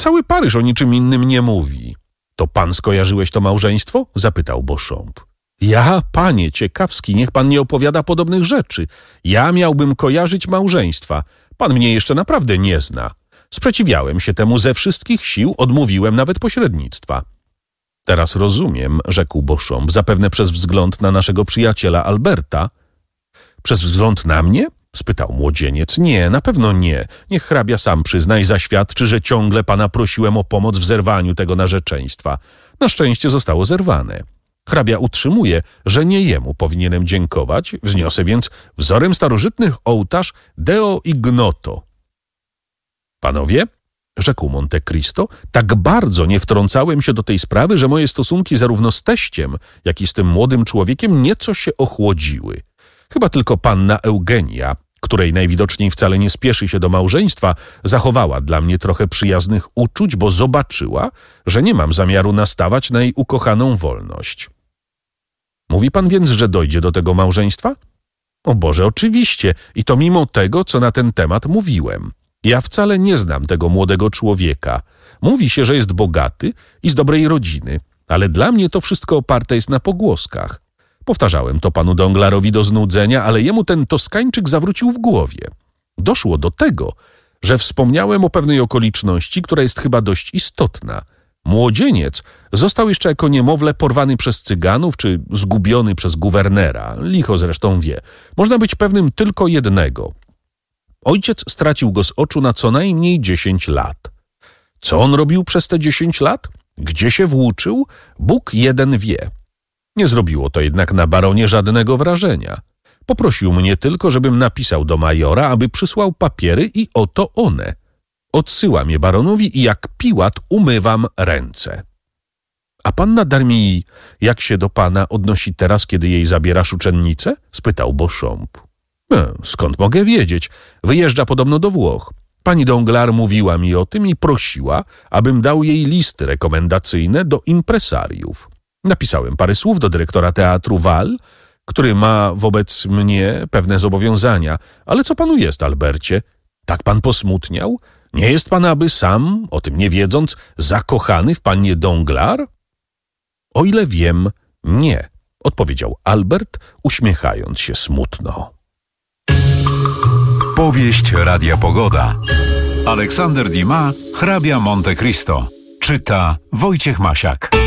Cały Paryż o niczym innym nie mówi. To pan skojarzyłeś to małżeństwo? Zapytał Beauchamp. Ja, panie Ciekawski, niech pan nie opowiada podobnych rzeczy. Ja miałbym kojarzyć małżeństwa. Pan mnie jeszcze naprawdę nie zna. Sprzeciwiałem się temu ze wszystkich sił, odmówiłem nawet pośrednictwa. Teraz rozumiem, rzekł Beauchamp, zapewne przez wzgląd na naszego przyjaciela Alberta. Przez wzgląd na mnie? Spytał młodzieniec. Nie, na pewno nie. Niech hrabia sam przyzna i zaświadczy, że ciągle pana prosiłem o pomoc w zerwaniu tego narzeczeństwa. Na szczęście zostało zerwane. Hrabia utrzymuje, że nie jemu powinienem dziękować, wzniosę więc wzorem starożytnych ołtarz Deo Ignoto. Panowie, rzekł Monte Cristo, tak bardzo nie wtrącałem się do tej sprawy, że moje stosunki zarówno z teściem, jak i z tym młodym człowiekiem nieco się ochłodziły. Chyba tylko panna Eugenia, której najwidoczniej wcale nie spieszy się do małżeństwa, zachowała dla mnie trochę przyjaznych uczuć, bo zobaczyła, że nie mam zamiaru nastawać na jej ukochaną wolność. Mówi pan więc, że dojdzie do tego małżeństwa? O Boże, oczywiście, i to mimo tego, co na ten temat mówiłem. Ja wcale nie znam tego młodego człowieka. Mówi się, że jest bogaty i z dobrej rodziny, ale dla mnie to wszystko oparte jest na pogłoskach. Powtarzałem to panu Danglarowi do znudzenia, ale jemu ten Toskańczyk zawrócił w głowie. Doszło do tego, że wspomniałem o pewnej okoliczności, która jest chyba dość istotna. Młodzieniec został jeszcze jako niemowlę porwany przez Cyganów czy zgubiony przez guwernera. Licho zresztą wie. Można być pewnym tylko jednego. Ojciec stracił go z oczu na co najmniej 10 lat. Co on robił przez te 10 lat? Gdzie się włóczył? Bóg jeden wie. Nie zrobiło to jednak na baronie żadnego wrażenia. Poprosił mnie tylko, żebym napisał do majora, aby przysłał papiery i oto one. Odsyłam je baronowi i jak Piłat umywam ręce. A panna Darmilly, jak się do pana odnosi teraz, kiedy jej zabierasz uczennicę? Spytał Beauchamp. Skąd mogę wiedzieć? Wyjeżdża podobno do Włoch. Pani Danglars mówiła mi o tym i prosiła, abym dał jej listy rekomendacyjne do impresariów. Napisałem parę słów do dyrektora teatru Wal, który ma wobec mnie pewne zobowiązania. Ale co panu jest, Albercie? Tak pan posmutniał? Nie jest pan aby sam, o tym nie wiedząc, zakochany w pannie Danglars? O ile wiem, nie, odpowiedział Albert, uśmiechając się smutno. Powieść Radia Pogoda. Aleksander Dumas, hrabia Monte Cristo. Czyta Wojciech Masiak.